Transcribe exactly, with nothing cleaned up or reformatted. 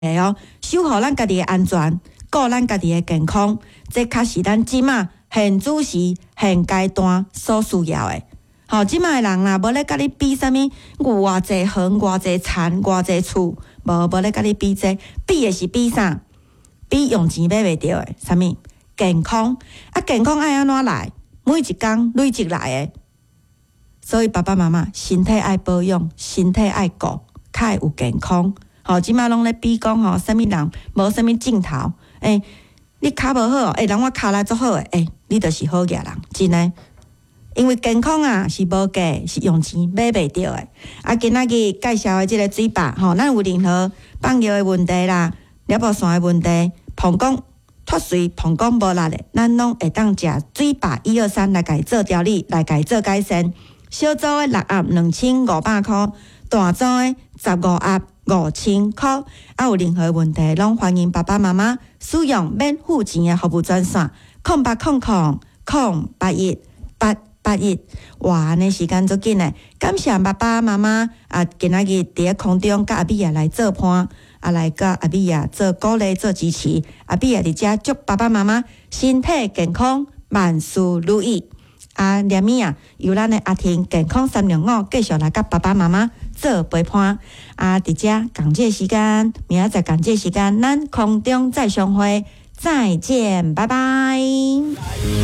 诶哦，守护咱家己的安全，顾咱家己的健康，这确是咱即马现主时、现阶段所需要的。吼，即马的人啦，无咧甲你比啥物，有偌济园、偌济田、偌济厝，无无咧甲你比这，比的是比啥？比用钱买袂着的，啥物？健康啊，健康爱安怎来？每一工累积来的。所以爸爸妈妈身体爱保养，身体爱顾，较会有健康。吼，即马拢咧比讲吼，啥物人无啥物镜头？诶、欸，你骹无好，诶、欸，人我骹力足好诶，诶、欸，你就是好野人，真诶。因为健康啊是无价，是用钱买袂着的。啊，今仔日介绍的即个水坝，吼，咱有任何放尿的问题啦、尿布线的问题、膀胱脱水、膀胱无力的，咱拢会当食水坝一二三来家做调理，来家做改善。小组的六盒两千五百块，大组的十五盒五千块。啊，有任何问题，拢欢迎爸爸妈妈使用免付钱的服务专线：空八空空空八一八。八一，哇，安尼时间足紧诶！感谢爸爸妈妈啊，今仔日伫咧空中甲阿比亚来做伴，啊来甲阿比亚做鼓励、做支持。阿比亚伫遮祝爸爸妈妈身体健康，万事如意。啊，连咪啊，由咱诶阿婷健康三两五继续来甲爸爸妈妈做陪伴。啊，伫遮共这时间，明仔载共这时间，咱空中再相会，再见，拜拜。